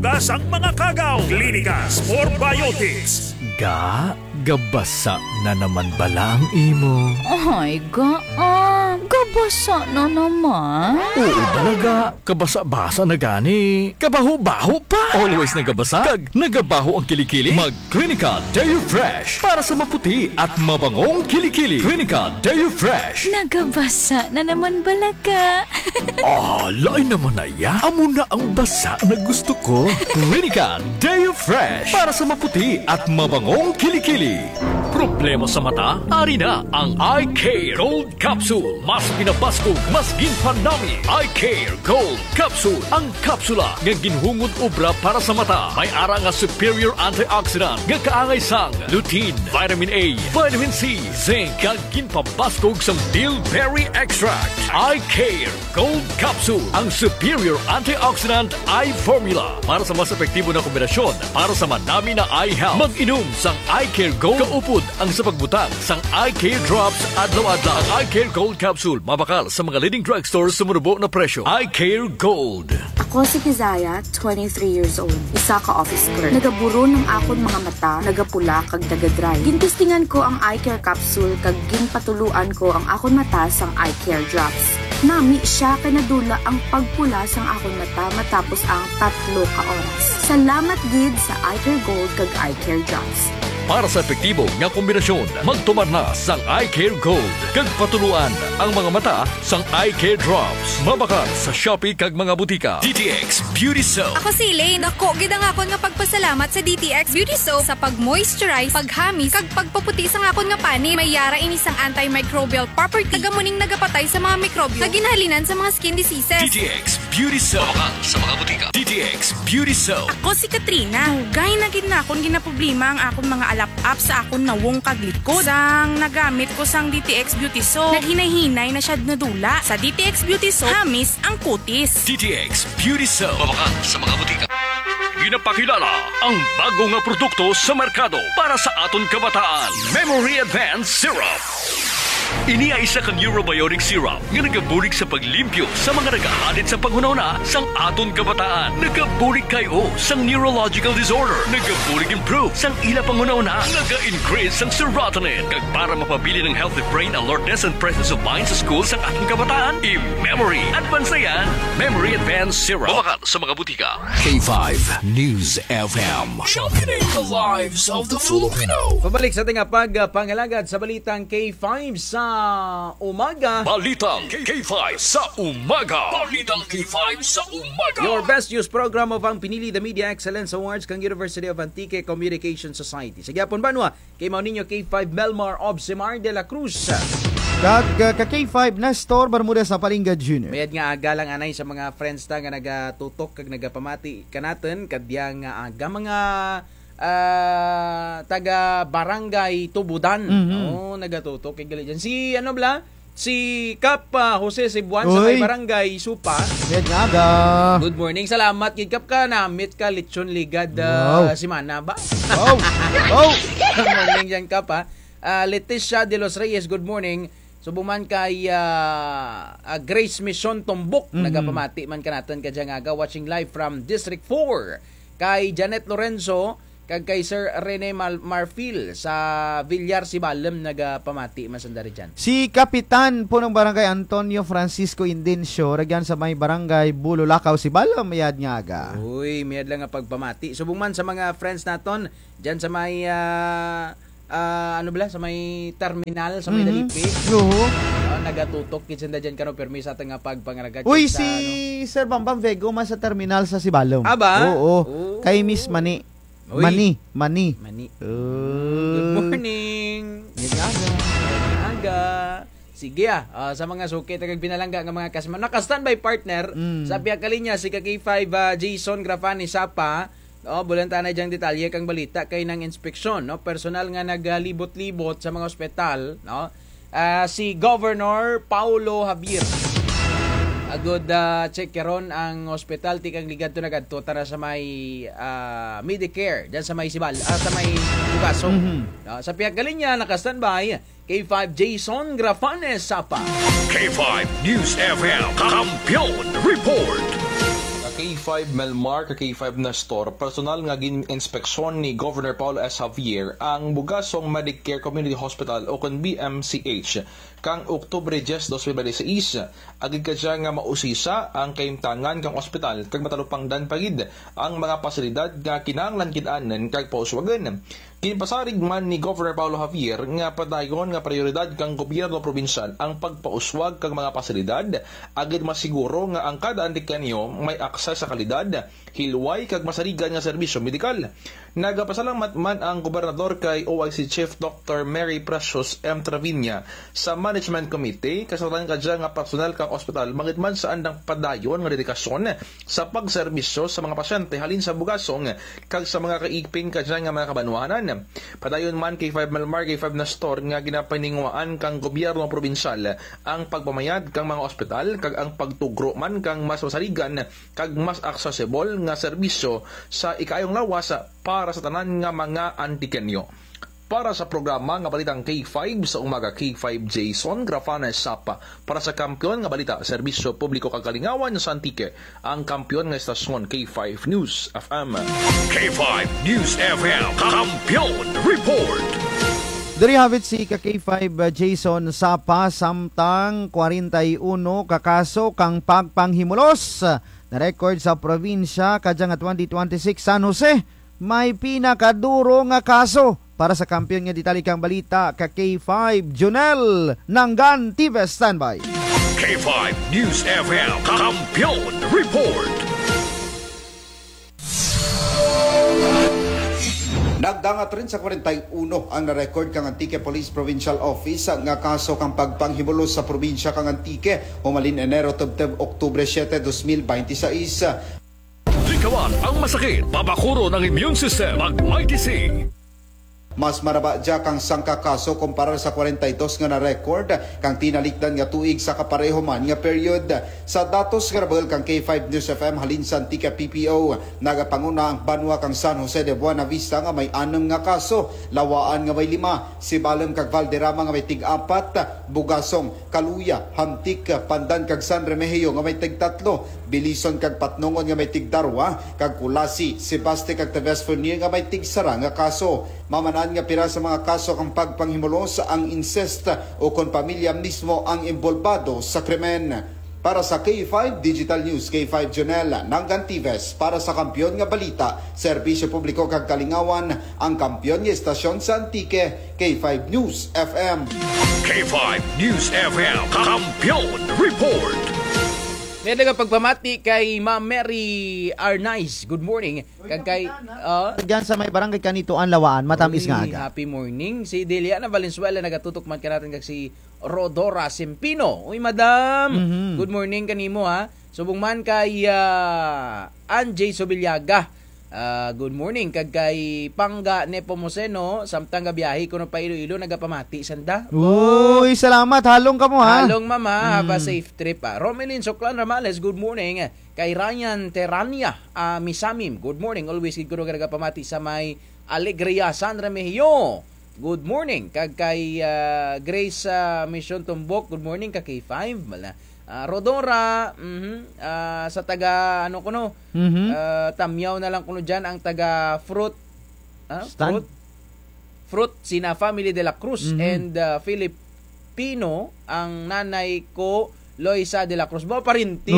Lutas ang mga kagaw. Clinicas for Biotics. Gabasa na naman bala ang imo. Ay, gabasa na naman. Oo talaga, kabasa-basa na gani. Kabaho-baho pa. Always nagabasa, kag nagabaho ang kilikili. Mag-Clinica Deo Fresh para sa maputi at mabangong kilikili. Clinica Deo Fresh. Nagabasa na naman balaga. Lain naman na ya. Amo na ang basa na gusto ko. Clinica Deo Fresh para sa maputi at mabangong kilikili. Problema sa mata? Ari na ang Eye Care Gold Capsule. Mas pinabaskog, mas ginpanami. Eye Care Gold Capsule. Ang kapsula nga ginhungod obra para sa mata. May ara nga superior antioxidant nga kaangay sang lutein, vitamin A, vitamin C, zinc, kag ginpabaskog sang bilberry extract. Eye Care Gold Capsule. Ang superior antioxidant eye formula para sa mas epektibo na kombinasyon para sa madami na eye health. Mag-inom sang Eye Care Gold kaupod ang sa pagbutang sang Eye Care Drops adlaw-adlaw. Ang Eye Care Gold Capsule mabakal sa mga leading drugstores sa murubo na presyo. Eye Care Gold. Ako si Kizaya, 23 years old. Isa ka office clerk. Nagaburo ng akon mga mata, nagapula kag nagadry. Gintistingan ko ang Eye Care Capsule kag ginpatuluan ko ang akon mata sang Eye Care Drops. Nami siya kay nadula ang pagpula sang akon mata matapos ang 3 ka oras. Salamat gid sa Eye Care Gold kag Eye Care Drops. Para sa epektibo nga kombinasyon, magtumar na sang Eye Care Gold. Kag patuluan ang mga mata sang Eye Care Drops. Mabakal sa Shopee kag mga butika. DTX Beauty Soap. Ako si Elaine. Ako, gidang akon nga pagpasalamat sa DTX Beauty Soap sa pag-moisturize, paghamis, kag pagpaputi sang akon nga pani. May yara ini sang antimicrobial property. Kagamuning nagapatay sa mga mikrobyo na ginhalinan sa mga skin diseases. DTX Beauty Soap. Mabakal sa mga butika. DTX Beauty Soap. Ako si Katrina. Hugay na gid na akon ginaproblema ang akon mga alap-up sa akon nawong kaglikod. Sang nagamit ko sang DTX Beauty Soap, naghinay-hinay na siya nadula. Sa DTX Beauty Soap, hamis ang kutis. DTX Beauty Soap. Mabakal sa mga butika. Ginapakilala ang bago nga produkto sa merkado para sa aton kabataan. Memory Advanced Syrup. Ini ay isa kang Eurobiotic syrup nga nagabulig sa paglimpyo sa mga nagahadit sa panghunahuna sang aton kabataan. Nagabulig kayo sang neurological disorder. Nagabulig improve sang ila panghunahuna. Naga-increase sang serotonin. Kag para mapabili ng healthy brain alertness and presence of mind sa school sang ating kabataan. I-Memory Advance na yan. Memory Advanced Syrup. Mabakal sa mga butika. K5 News FM. Championing the lives of the Filipino. Pabalik sa ating pagpangalagad sa balitang K5 sa umaga. Balitang K5 sa umaga. Balitang K5 sa umaga. Your best news program of ang pinili the Media Excellence Awards kang University of Antique Communication Society. Sa Gyapon Banwa, kay mao ninyo K5 Melmar Obsimar de la Cruz. Kag ka-K5 Nestor Bermudez sa Palingga Jr. Mayad nga aga lang anay sa mga friends ta nga nagatutok kag nagapamati kanaton kadya nga aga mga taga Barangay Tubudan. Nagatutok kay gali dyan. Si ano bla? Si Kap Jose Cebuan sa may Barangay Supa. Good morning. Salamat gid Kap ka namit ka lechon ligad si Mana ba? Good morning dyan Kap ha. Leticia de los Reyes, good morning. Subuman kay Grace Mission Tombok. Nagapamati man ka natin ka dyan aga. Watching live from District 4. Kay Janet Lorenzo, kag kay Sir Rene Marfil sa Villar Sibalem nagapamati masandari dyan. Si Kapitan po ng Barangay Antonio Francisco Indencio, ragyan sa may Barangay Bululakaw, Sibalem, mayad nga aga. Uy, mayad lang nga pagpamati. Subuman sa mga friends naton dyan sa may sa may terminal sa may Dalipi. Nagatutok kitsen dyan kano permisa nga pagpangaragad. Uy, si Sir Bambam Vego mas sa terminal sa Sibalem. Aba? Oo. Kay Miss Mani. Mani. Good morning. Aga. Sige sa mga suki tagag binalangga nga mga kasama. Naka-standby partner sa Piakalinya si K5 Jason Grafani Sapa. Bulantan na diyang detalye kang balita kay ng inspeksyon, no? Personal nga naglibot-libot sa mga ospital, no? Si Governor Paulo Javier. Agud check karon ang ospital tikang ligad to nagadto tara sa may Medicare diyan sa may Sibal sa may Bugasong. Sa Piakalinya naka-standby K5 Jason Grafanes Sapa. K5 News FM Kampiyon Report. K5 Melmar, K5 na store, personal nga gin-inspeksyon ni Governor Paulo S. Javier ang Bugasong Medicare Community Hospital o kon BMCH kang Oktubre 10, 2026. Agad ka siya nga mausisa ang kaimtangan kang ospital kag matalupang dan pagid ang mga pasilidad nga kinahanglan kid-anan kag pauswagan. Kinpasarig man ni Governor Paulo Javier nga padayon nga prioridad kang gobyerno probinsyal ang pagpauswag kang mga pasilidad agad masiguro nga ang kada antikanyo may akses sa kalidad, hilway kag masarigan nga serbisyo medikal. Nagapasalamat man ang gobernador kay OIC Chief Dr. Mary Precious M. Traviña sa Management Committee kasatan kadya nga personal kang ospital mangit man sa andang padayon nga dedikasyon sa pagserbisyo sa mga pasyente halin sa Bugasong kag sa mga kaigping kadya nga mga kabanwahanan. Padayon man K5 Melmar, K5 na store nga ginapaningwaan kang gobyerno probinsyal ang pagpamayad kang mga ospital kag ang pagtugro man kang mas masarigan kag mas accessible nga serbisyo sa ikayong lawas para sa tanan nga mga antikenyo. Para sa programa nga balitang K5 sa umaga, K5 Jason Grafana Sapa. Para sa kampiyon nga balita, serbisyo publiko kag kalingawan sa Antique, ang kampiyon nga estasyon K5 News FM. K5 News FM Kampiyon Report. Dari habit si K5 Jason Sapa samtang 41 kakaso kang pagpanghimulos na record sa probinsya kadya nga 2026 San Jose may pinakaduro nga kaso. Para sa kampiyon nga ditalikang balita ka K5 Junel Nangan TV standby. K5 News FM Kampiyon Report. Nagdangat rin sa 41 ang na-record kang Antique Police Provincial Office nga kaso kang pagpanghimulos sa probinsya kang Antique humalin Enero tubteb Oktubre 7, 2026. Likawan ang masakit, papakuro ng immune system, mag-MyTC. Mas maraba dya kang sangka kaso kumpara sa 42 nga na-record kang tinalikdan nga tuig sa kapareho man nga period. Sa datos nga nabagel kang K5 News FM halin sa Antique PPO, nagapanguna ang banwa kang San Jose de Buena Vista nga may 6 nga kaso, Lawaan nga may 5, Sibalem kag Valderrama nga may tig-4, Bugasong, Kaluya, Hamtik, Pandan kag San Remigio nga may tig-3, Bilison kag Patnongon nga may tig-2, kag Kulasi, Sebaste kag Teves Fournier nga may tig-sara nga kaso. Mamanan nga pira sa mga kaso kang pagpanghimulos ang incest o kon pamilya mismo ang involvado sa krimen. Para sa K5 Digital News, K5 Jonel Nangan Tives. Para sa kampiyon nga balita, serbisyo publiko kag kalingawan, ang kampiyon nga estasyon sa Antique, K5 News FM. K5 News FM Kampiyon Report. May nga pagpamati kay Ma'am Mary Arnaiz. Good morning. Kag kay Diyan sa may barangay Kanituan Lawaan, matamis nga aga. Happy morning. Si Deliana Valenzuela nagatutok man ka natin kag si Rodora Sempino. Uy, madam. Good morning kanimo ha. Subong man kay Anjay Sobiliaga. Good morning kag kay Pangga Nepomuceno samtang gabiyahe ko no pa Iloilo nagapamati sanda. Uy, salamat halong ka mo ha. Halong mama, have a safe trip. Romelin Soclan Ramales, good morning. Kay Ryan Terania, Misamim, good morning. Always gid ko nagapamati sa may Alegria San Remigio. Good morning kag kay Grace Mission Tumbok, good morning kag kay 5 mala. Rodora, sa taga ano kuno, Tamyaw na lang kuno diyan ang taga fruit, fruit sina Family de la Cruz and Filipino ang nanay ko Loisa de la Cruz. Ba parinti,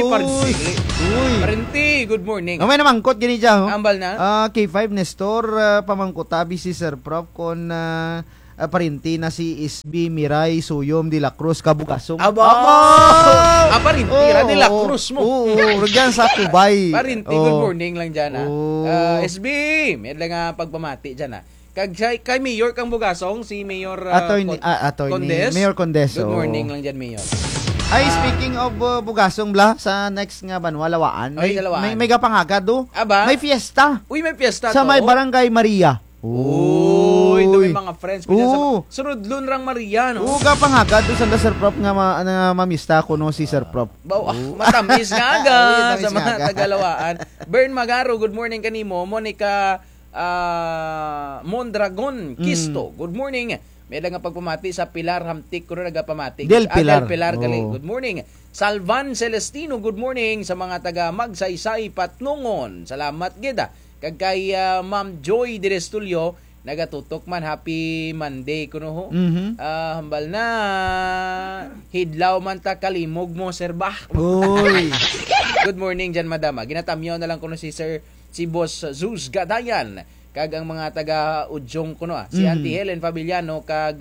parinti. Good morning. May namangkot gini diya. Ambal na. K5 Nestor pamangkotabi si Sir Prof kon parinti na si Isbi Miray Suyom de la Cruz Kabugasong. Parinti de la Cruz mo. Oo, regyan sa Kubay. Parinti, good morning lang dyan SB, may lang pagpamati dyan kay Mayor kang Bugasong, si Mayor Condes. Mayor Condes. Good morning lang dyan, Mayor. Ay, speaking of Bugasong bla, sa next nga banwa, Lawaan. May gapangagad do. May fiesta. Uy, may fiesta sa may Barangay Maria. Uy, may mga friends ko dyan sa sunod Lunrang Maria, no? Gapangagad do sa Sir Prof nga mamista ko no si Sir Prof. Matamis nga aga sa mga Tagalawaan. Bern Magaro, good morning kanimo. Monica Mondragon Kisto, good morning. May nga pagpamati sa Pilar Hamtik ko na nagapamati. Del Pilar. Gali. Good morning. Salvan Celestino, good morning sa mga taga Magsaysay Patlungon. Salamat gida. Kag kay Ma'am Joy Direstulio, nagatutok man, happy Monday kuno ho. Hambal na hidlaw man ta kalimog mo sir bah. Uy. Good morning dyan madama. Ginatamyaw na lang kuno si Boss Zeus Gadayan. Kag ang mga taga Udyong kuno si Auntie Helen Fabiano kag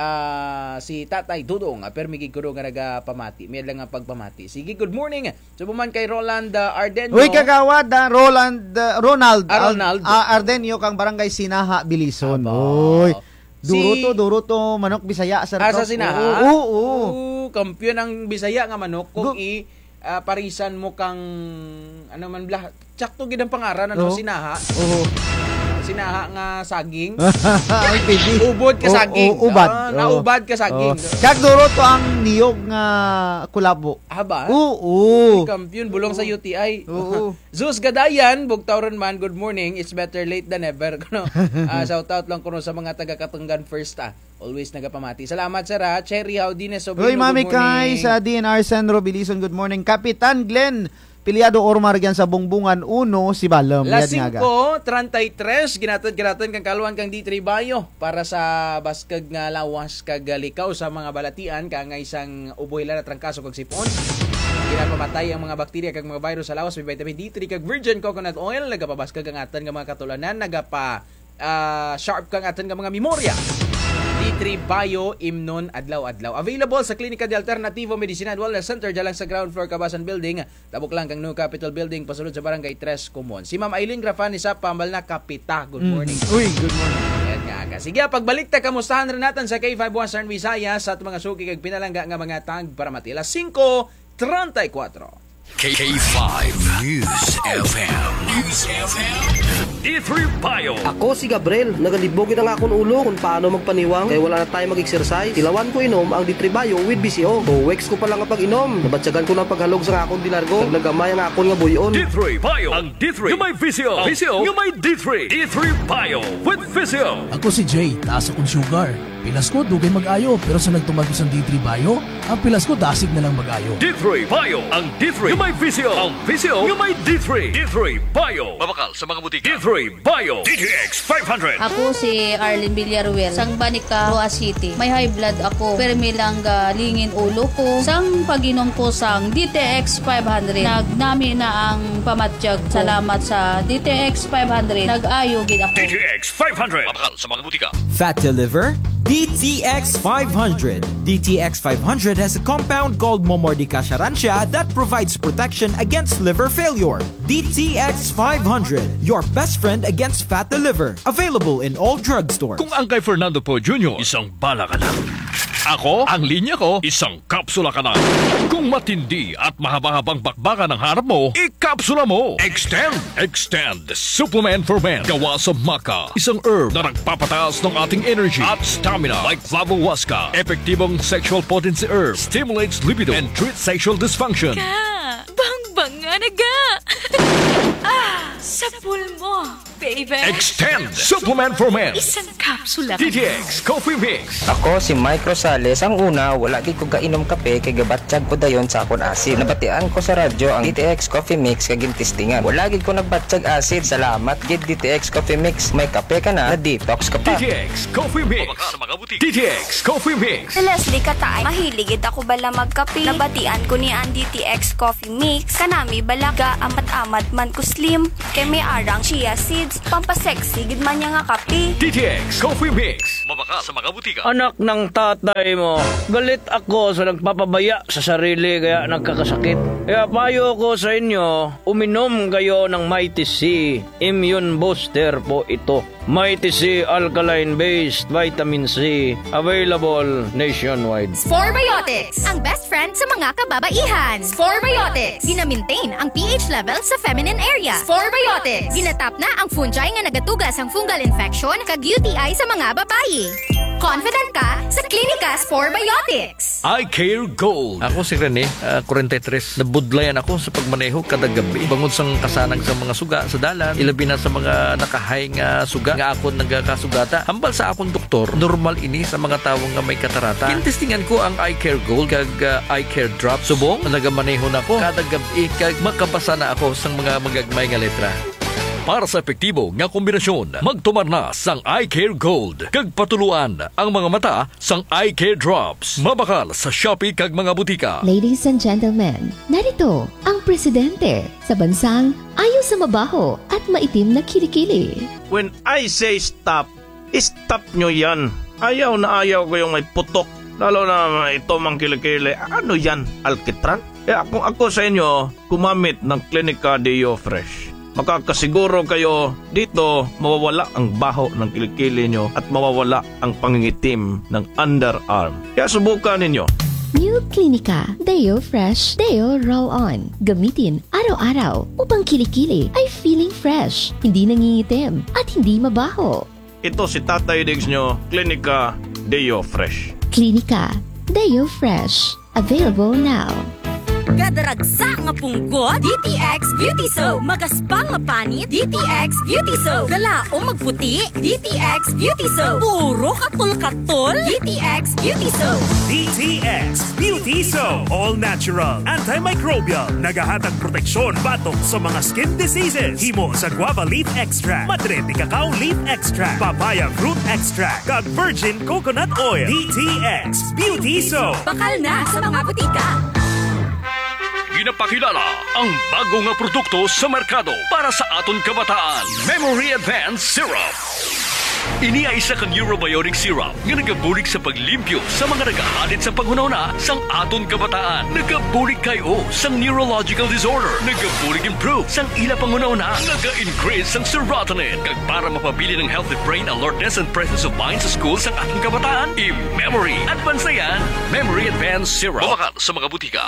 si Tatay Dudong permigig ko nga nagapamati. May lang nga pagpamati. Sige, good morning. Subuman kay Roland Ardenio. Uy, kagawad Ronald Ardenio kang barangay Sinaha, Bilison. Uy. Duro to manok Bisaya sa Sinaha. Oo. Kampiyon ng Bisaya nga manok kung parisan mo kang ano man blah. Tsakto gid ang pangaran Sinaha. Oo. Sinaha nga saging. Ubod ka saging. Ubad. Naubad ka saging. Kag duro to ang niyog nga kulabo. Haba? Oo. Kampiyon bulong sa UTI. Zeus Gadayan, bugtawron man, good morning. It's better late than never. Shout out lang kuno sa mga taga Katunggan first Always nagapamati. Salamat sir Cherry Haudines Sobrino, good morning. Uy, Mami Kai sa DNR Senro Bilison, good morning. Kapitan Glenn Piliado Ormar yan sa Bungbungan 1 si Balam. Las 5:33 ginatan kang kaluan kang D3 Bayo para sa baskag nga lawas kag likaw sa mga balatian kang isang uboy na trangkaso kag sipon. Ginapamatay ang mga bakterya kag mga virus sa lawas may vitamin D3 kag virgin coconut oil nagapabaskag ang atan nga mga katulanan nagapa sharp kang atan nga mga memorya. D3 Bio Imnon adlaw-adlaw. Available sa Klinika de Alternativo Medicina and Wellness Center dyan lang sa ground floor Kabasan Building. Tabok lang kang New Capital Building pasulod sa Barangay 3 Kumon. Si Ma'am Aileen Grafani sa Pambal na Kapita. Good morning. Uy, good morning. Yan nga. Sige, pagbalik ta kamustahan rin natin sa K5 Western Visayas at mga suki kag pinalangga nga mga tag para matila 5:34. K5 News FM. D3 Bio. Ako si Gabriel. Nagalibogin ang akong ulo kung paano magpaniwang kaya wala na tayo mag-exercise. Tilawan ko inom ang D3 Bio with BCO. 2 weeks ko pa lang ang pag-inom. Nabatsagan ko ng paghalog sa akong dilargo. Naglagamay ang akong nga buyon. D3 Bio. Ang D3 yung may VCO. VCO yung may D3. D3 Bio with VCO. Ako si Jay. Taas akong sugar. Pilas ko dugay mag-ayo. Pero sa nagtumag ko sa D3 Bio, ang pilas ko dasig na lang mag-ayo. D3 Bio. Ang D3 yung may VCO. Ang VCO yung may D3. D3 Bio. Mabakal sa mga butika. D3 Bio. DTX 500. Ako si Arlene Villaruel, sang Banica, Roa City. May high blood ako, pero may lang lingin ulo ko. Sang paginom ko sang DTX 500. Nagnami na ang pamatsyag. Salamat sa DTX 500. Nag-ayo gid ako. DTX 500. Mabakal sa mga butika. Fat to liver? DTX 500. DTX 500 has a compound called Momordicasarancia that provides protection against liver failure. DTX 500, your best friend against fat to liver. Available in all drugstores. Kung ang kay Fernando Po Jr., isang bala ka lang. Ako, ang linya ko, isang kapsula ka na. Kung matindi at mahaba-habang bakbakan ng harap mo, ikapsula mo. Extend Supplement for Men. Gawa sa maca. Isang herb na nagpapataas ng ating energy at stamina like Flavohuasca. Epektibong sexual potency herb. Stimulates libido and treats sexual dysfunction. Bang nga naga! Sapul mo, baby! Extend Supplement for Men. Isang kapsula. DTX Coffee Mix. Ako si Mike Rosales. Ang una, wala gid ko kainom kape kay gabatsyag ko dayon sa akon acid. Nabatian ko sa radyo ang DTX Coffee Mix kay gintistingan. Wala gid ko nagbatsyag acid. Salamat gid DTX Coffee Mix. May kape ka na detox ka pa. DTX Coffee Mix. DTX Coffee Mix. Si Leslie Katay, mahilig gid ako bala magkape. Nabatian ko ni ang DTX Coffee Mix. Kanami balaga amat-amat man ko slim. Kay may arang chia seeds. Pampasexy gid man niya nga kape. DTX Coffee Mix. Mabaka sa mga butika. Anak ng tatay mo, galit ako sa nagpapabaya sa sarili kaya nagkakasakit. Kaya payo ko sa inyo, uminom kayo ng Mighty C. Immune Booster po ito. Mighty C Alkaline-based Vitamin C. Available nationwide. Sporebiotics, ang best friend sa mga kababaihan. Sporebiotics, gina-maintain ang pH level sa feminine area. Sporebiotics, ginatap na ang fungi nga nagatugas ang fungal infection kag UTI sa mga babayi. Confident ka sa Clinicas Biotics. I Care Gold. Ako si Rene, 43. Nabudlayan ako sa pagmaneho kada gabi. Bangod sang kasanang sa mga suga sa dalan, ilabi na sa mga nakahay nga suga nga ako nagkasugata. Hambal sa akong doktor, normal ini sa mga tawong nga may katarata. Kinistingan ko ang I Care Gold kag I Care Drop. Subong, nagamaneho na ako kada gabi kag makabasa na ako sang mga magagmay nga letra. Para sa epektibo nga kombinasyon, magtumar na sang I Care Gold. Kag patuluan ang mga mata sang I Care Drops. Mabakal sa Shopee kag mga butika. Ladies and gentlemen, narito ang presidente sa bansang ayaw sa mabaho at maitim na kilikili. When I say stop, stop nyo yan. Ayaw na ayaw ko yung may putok. Lalo na ito mang kilikili. Ano yan? Alkitran? Kung ako sa inyo, kumamit ng Clinica Deo Fresh. Makakasiguro kayo dito mawawala ang baho ng kilikili nyo at mawawala ang pangingitim ng underarm. Kaya subukan ninyo. New Clinica Deo Fresh Deo Roll-On. Gamitin araw-araw upang kilikili ay feeling fresh, hindi nangingitim at hindi mabaho. Ito si Tatay Diggs nyo, Clinica Deo Fresh. Clinica Deo Fresh. Available now. Gadaragsa nga punggot, DTX Beauty Soap. Magaspang nga panit, DTX Beauty Soap. Galaong magputi, DTX Beauty Soap. Puro katol-katol, DTX Beauty Soap. DTX Beauty Soap. All natural, antimicrobial, nagahatag proteksyon batok sa mga skin diseases. Himo sa guava leaf extract, madre de cacao leaf extract, papaya fruit extract, kag virgin coconut oil. DTX Beauty Soap. Bakal na sa mga butika. Ginapakilala ang bago nga produkto sa merkado para sa aton kabataan. Memory Advanced Syrup. Ini ay isa ka neurobiotic syrup nga nagabulig sa paglimpyo sa mga nagahalit sa panghunahuna sang aton kabataan. Nagabulig kayo sang neurological disorder. Nagabulig improve sang ila panghunahuna. Naga-increase sang serotonin. Kag para mapabili ng healthy brain alertness and presence of mind sa school sang aton kabataan. I-Memory Advanced na yan. Memory Advanced Syrup. Mabakal sa mga butika.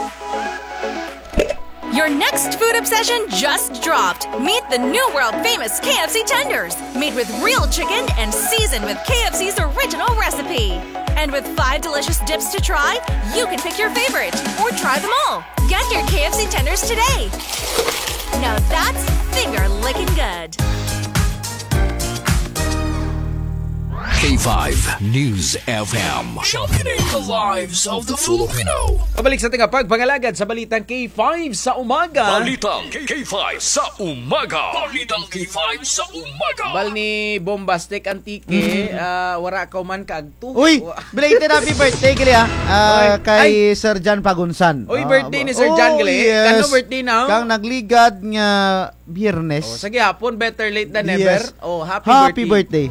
Your next food obsession just dropped. Meet the new world-famous KFC tenders, made with real chicken and seasoned with KFC's original recipe. And with 5 delicious dips to try, you can pick your favorite or try them all. Get your KFC tenders today. Now that's finger-licking good. K5 News FM. Championing the lives of the Filipino. Pabalik sa ating pagpangalagad sa Balitang K5 sa umaga. Balitang K5 sa umaga. Balitang K5 sa umaga. Bal ni Bombastic Antique, wara ka man kaagto. Uy, belated happy birthday gali kay Sir John Pagunsan. Uy, birthday ni Sir John gali. Yes. Kano birthday na? Kang nagligad nga Biyernes. Sige hapon, better late than never. Yes. Happy birthday.